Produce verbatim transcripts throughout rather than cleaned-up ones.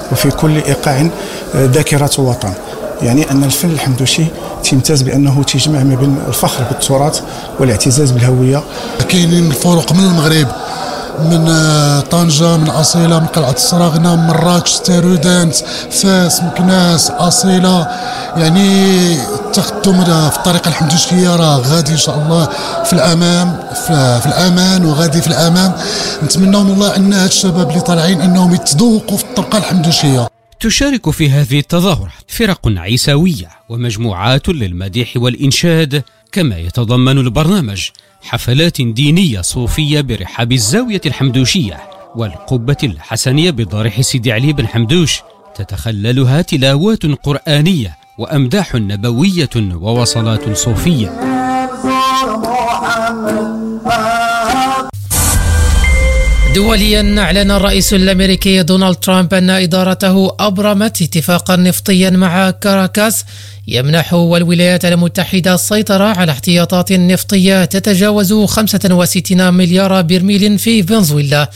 وفي كل إيقاع ذاكرة وطن. يعني أن الفن الحمدوشي تمتاز بأنه تجمع ما بين الفخر بالتراث والاعتزاز بالهوية. كاينين الفروق من المغرب، من طنجة، من أصيلة، من قلعة السراغنة، من مراكش، تارودانت، فاس، مكناس، أصيلة. يعني التقدم في الطريقة الحمدوشية راه غادي إن شاء الله في الأمام، في الأمان وغادي في الأمام. نتمنى من الله أن هاد الشباب اللي طالعين أنهم يتذوقوا في الطريقة الحمدوشية. تشارك في هذه التظاهرات فرق عيساوية ومجموعات للمديح والإنشاد، كما يتضمن البرنامج حفلات دينية صوفية برحاب الزاوية الحمدوشية والقبة الحسنية بضريح سيدي علي بن حمدوش، تتخللها تلاوات قرآنية وأمداح نبوية ووصلات صوفية. دوليا، أعلن الرئيس الأمريكي دونالد ترامب أن إدارته أبرمت اتفاقا نفطيا مع كاراكاس يمنح الولايات المتحدة السيطرة على احتياطات نفطية تتجاوز خمسة وستين مليار برميل في فنزويلا.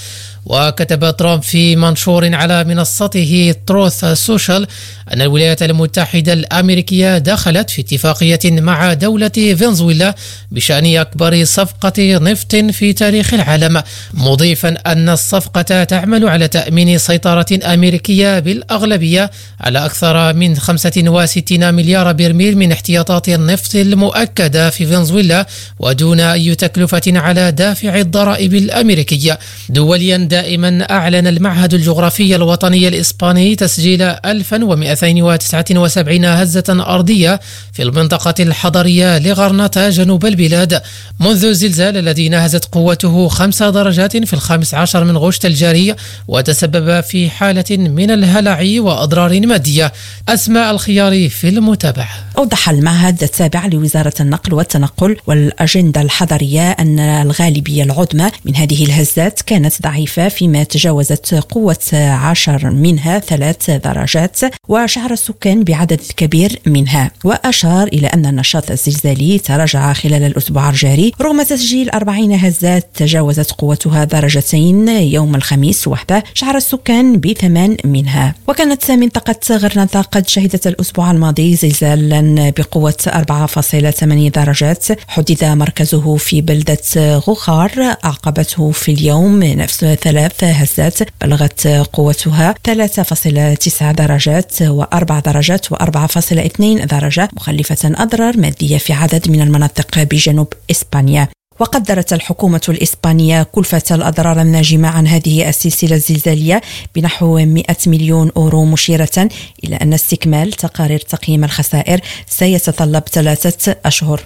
وكتب ترامب في منشور على منصته تروث سوشيال أن الولايات المتحدة الأمريكية دخلت في اتفاقية مع دولة فنزويلا بشأن أكبر صفقة نفط في تاريخ العالم، مضيفا أن الصفقة تعمل على تأمين سيطرة أمريكية بالأغلبية على أكثر من خمسة وستين مليار برميل من احتياطات النفط المؤكدة في فنزويلا ودون أي تكلفة على دافع الضرائب الأمريكية. دوليا، دائما أعلن المعهد الجغرافي الوطني الإسباني تسجيل ألف ومئتين وتسعة وسبعين هزة أرضية في المنطقة الحضرية لغرناطة جنوب البلاد منذ الزلزال الذي نهزت قوته خمس درجات في الخامس عشر من غشت الجاري وتسبب في حالة من الهلع وأضرار مادية. أسماء الخياري في المتابعة. أوضح المعهد التابع لوزارة النقل والتنقل والأجندة الحضرية أن الغالبية العظمى من هذه الهزات كانت ضعيفة، فيما تجاوزت قوة عشر منها ثلاث درجات وشعر السكان بعدد كبير منها. وأشار إلى أن النشاط الزلزالي تراجع خلال الأسبوع الجاري رغم تسجيل أربعين هزات تجاوزت قوتها درجتين يوم الخميس وحده، شعر السكان بثمان منها. وكانت منطقة غرناطة قد شهدت الأسبوع الماضي زلزالا بقوة أربعة فاصلة ثمانية درجات حدد مركزه في بلدة غوخار، أعقبته في اليوم نفس ثلاث هزات بلغت قوتها ثلاثة فاصلة تسعة درجات وأربع درجات وأربعة فاصلة اثنين درجة، مخلفة أضرار مادية في عدد من المناطق بجنوب إسبانيا. وقدرت الحكومة الإسبانية كلفة الأضرار الناجمة عن هذه السلسلة الزلزالية بنحو مئة مليون أورو، مشيرة إلى أن استكمال تقارير تقييم الخسائر سيتطلب ثلاثة أشهر.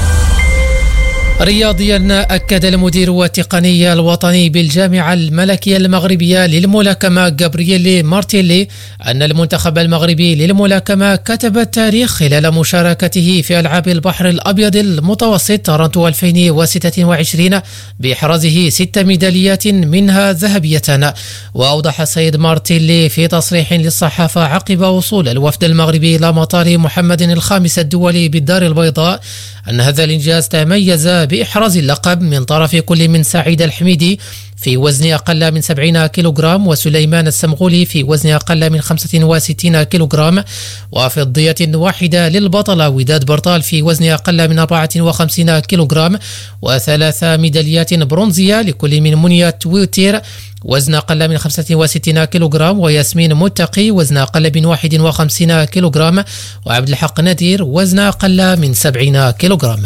رياضيا، أكد المدير التقني الوطني بالجامعة الملكية المغربية للملاكمة جابرييل مارتيلي أن المنتخب المغربي للملاكمة كتب التاريخ خلال مشاركته في ألعاب البحر الأبيض المتوسط تورنتو ألفين وستة وعشرين بإحرازه ست ميداليات منها ذهبية. وأوضح السيد مارتيلي في تصريح للصحافة عقب وصول الوفد المغربي إلى مطار محمد الخامس الدولي بالدار البيضاء أن هذا الإنجاز تميز بإحراز اللقب من طرف كل من سعيد الحميدي في وزن أقل من سبعين كيلوغرام وسليمان السمغولي في وزن أقل من خمسة وستين كيلوغرام، وفضية واحدة للبطلة وداد برطال في وزن أقل من أربعة وخمسين كيلوغرام، وثلاث ميداليات برونزية لكل من منيا تويتير وزن أقل من خمسة وستين كيلوغرام، وياسمين متقي وزن أقل من واحد وخمسين كيلوغرام، وعبد الحق نادير وزن أقل من سبعين كيلوغرام.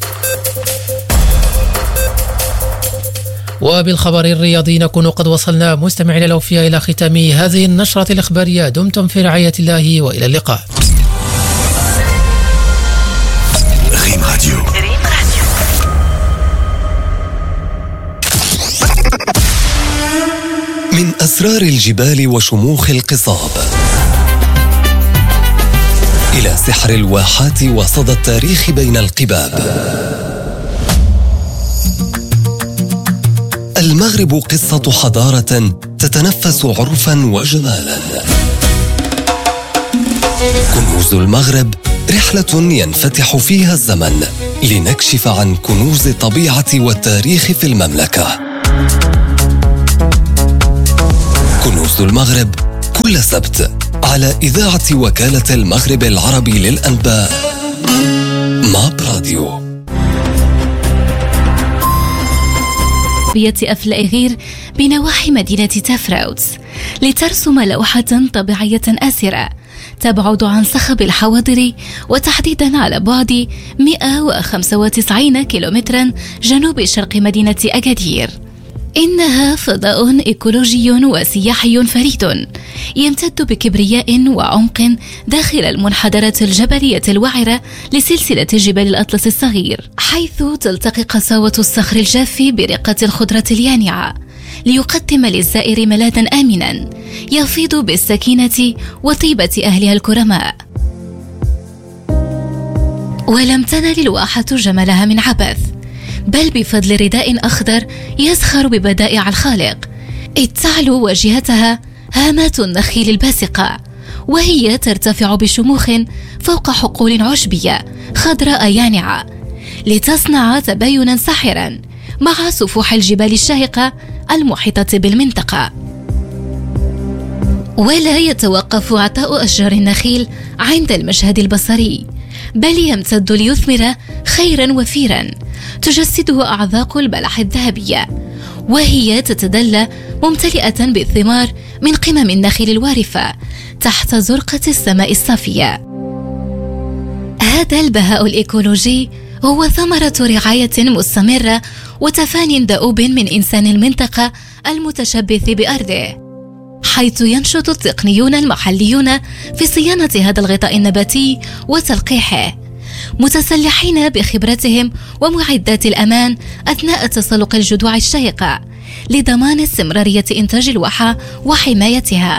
وبالخبر الرياضي نكون قد وصلنا مستمعينا الأوفياء إلى ختام هذه النشرة الإخبارية. دمتم في رعاية الله وإلى اللقاء. ريم راديو. من أسرار الجبال وشموخ القصاب إلى سحر الواحات وصدى التاريخ بين القباب، المغرب قصة حضارة تتنفس عرفا وجمالا. كنوز المغرب، رحلة ينفتح فيها الزمن لنكشف عن كنوز الطبيعة والتاريخ في المملكة. كنوز المغرب كل سبت على إذاعة وكالة المغرب العربي للأنباء ماب راديو. أفلاغير بنواحي مدينة تافراوتس لترسم لوحة طبيعية آسرة تبعد عن صخب الحواضر، وتحديدا على بعد مئة وخمسة وتسعين كيلومترا جنوب شرق مدينة أكادير. إنها فضاء إيكولوجي وسياحي فريد يمتد بكبرياء وعمق داخل المنحدرة الجبلية الوعرة لسلسلة جبال الأطلس الصغير، حيث تلتقي قساوة الصخر الجاف برقة الخضرة اليانعة ليقدم للزائر ملاذا آمنا يفيض بالسكينة وطيبة أهلها الكرماء. ولم تنل الواحة جمالها من عبث، بل بفضل رداء أخضر يزخر ببدائع الخالق، إذ تعلو واجهتها هامات النخيل الباسقة، وهي ترتفع بشموخ فوق حقول عشبية خضراء يانعة لتصنع تباينا ساحرا مع سفوح الجبال الشاهقة المحيطة بالمنطقة. ولا يتوقف عطاء أشجار النخيل عند المشهد البصري، بل يمتد ليثمر خيرا وفيرا تجسده أعذاق البلح الذهبية، وهي تتدلى ممتلئة بالثمار من قمم النخيل الوارفة تحت زرقة السماء الصافية. هذا البهاء الإيكولوجي هو ثمرة رعاية مستمرة وتفاني دؤوب من إنسان المنطقة المتشبث بأرضه، حيث ينشط التقنيون المحليون في صيانة هذا الغطاء النباتي وتلقيحه، متسلحين بخبرتهم ومعدات الأمان أثناء تسلق الجذوع الشاهقة لضمان استمرارية إنتاج الواحة وحمايتها.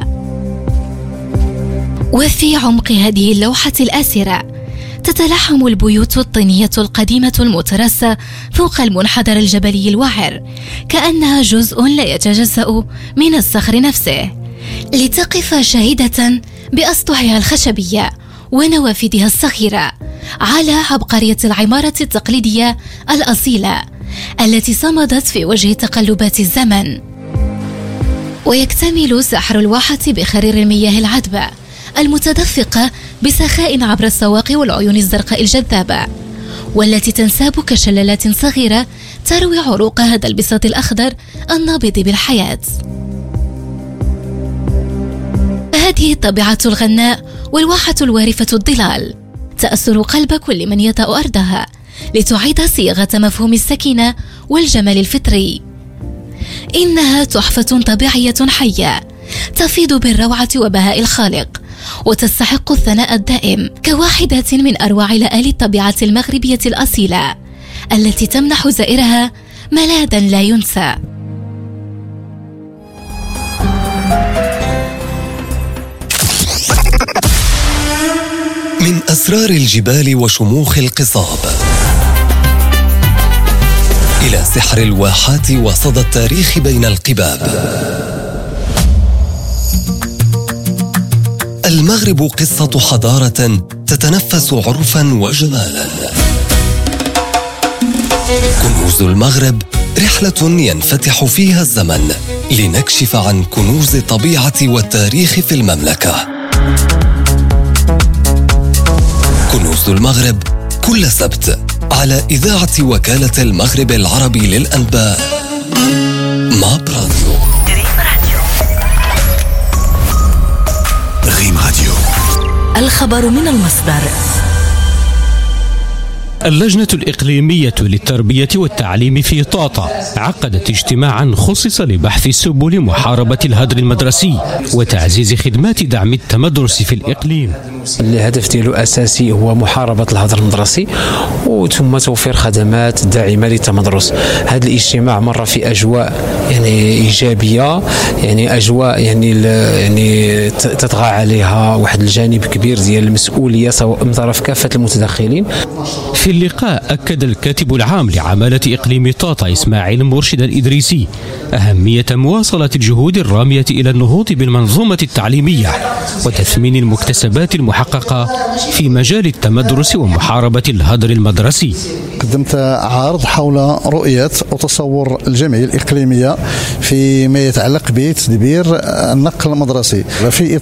وفي عمق هذه اللوحة الآسرة تتلحم البيوت الطينية القديمة المترسة فوق المنحدر الجبلي الوعر، كأنها جزء لا يتجزأ من الصخر نفسه، لتقف شاهدة بأسطحها الخشبية ونوافذها الصغيرة على عبقرية العمارة التقليدية الأصيلة التي صمدت في وجه تقلبات الزمن. ويكتمل سحر الواحة بخرير المياه العذبة المتدفقة بسخاء عبر السواق والعيون الزرقاء الجذابة، والتي تنساب كشلالات صغيرة تروي عروق هذا البساط الأخضر النابض بالحياة. هذه الطبيعة الغناء والواحة الوارفة الظلال تأسر قلب كل من يطأ أرضها لتعيد صياغة مفهوم السكينة والجمال الفطري. إنها تحفة طبيعية حية تفيض بالروعة وبهاء الخالق، وتستحق الثناء الدائم كواحدة من أروع لآلي الطبيعة المغربية الأصيلة التي تمنح زائرها ملاذا لا ينسى. من أسرار الجبال وشموخ القصاب إلى سحر الواحات وصدى التاريخ بين القباب، المغرب قصة حضارة تتنفس عرفا وجمالا. كنوز المغرب رحلة ينفتح فيها الزمن لنكشف عن كنوز الطبيعة والتاريخ في المملكة. كنوز المغرب كل سبت على إذاعة وكالة المغرب العربي للأنباء ماب راديو. غيم راديو، الخبر من المصدر. اللجنة الإقليمية للتربية والتعليم في طاطا عقدت اجتماعا خصص لبحث سبل محاربة الهدر المدرسي وتعزيز خدمات دعم التمدرس في الإقليم. الهدف ديالو أساسي هو محاربة الهدر المدرسي وثم توفير خدمات داعمة للتمدرس. هذا الاجتماع مر في أجواء يعني إيجابية، يعني أجواء يعني يعني تطغى عليها واحد الجانب كبير ديال المسؤولية سواء من طرف كافة المتدخلين. في اللقاء أكد الكاتب العام لعمالة إقليم طاطا إسماعيل مرشد الإدريسي أهمية مواصلة الجهود الرامية إلى النهوض بالمنظومة التعليمية وتثمين المكتسبات المحققة في مجال التمدرس ومحاربة الهدر المدرسي. قدمت عرض حول رؤية وتصور الجمعية الإقليمية فيما يتعلق بتدبير النقل المدرسي في